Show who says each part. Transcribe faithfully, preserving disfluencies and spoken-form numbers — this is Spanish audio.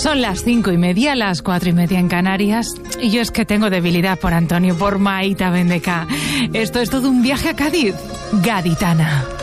Speaker 1: Son las cinco y media, las cuatro y media en Canarias. Y yo es que tengo debilidad por Antonio, por Maita Bendeca. Esto es todo un viaje a Cádiz, gaditana.